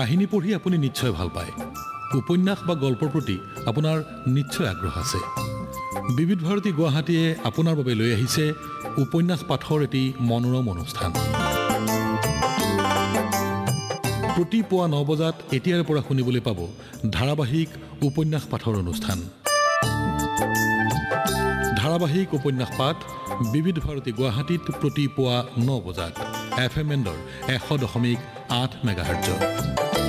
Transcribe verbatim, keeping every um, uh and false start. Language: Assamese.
কাহিনী পঢ়ি আপুনি নিশ্চয় ভাল পায় উপন্যাস বা গল্পৰ প্ৰতি আপোনাৰ নিশ্চয় আগ্ৰহ আছে বিবিধ ভাৰতী গুৱাহাটীয়ে আপোনাৰ বাবে লৈ আহিছে উপন্যাস পাঠৰ এটি মনোৰম অনুষ্ঠান প্ৰতি পুৱা ন বজাত এতিয়াৰ পৰা শুনিবলৈ পাব ধাৰাবাহিক উপন্যাস পাঠৰ অনুষ্ঠান ধাৰাবাহিক উপন্যাস পাঠ বিবিধ ভাৰতী গুৱাহাটীত প্ৰতি পুৱা ন বজাত এফ এম এণ্ডৰ এশ দশমিক আঠ মেগাহাৰ্টজত